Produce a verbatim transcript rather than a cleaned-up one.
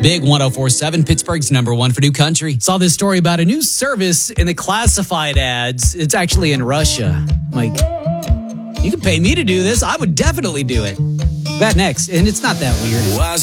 Big one oh four point seven, Pittsburgh's number one for new country. Saw this story about a new service in the classified ads. It's actually in Russia. Like, you can pay me to do this. I would definitely do it. That next, and it's not that weird.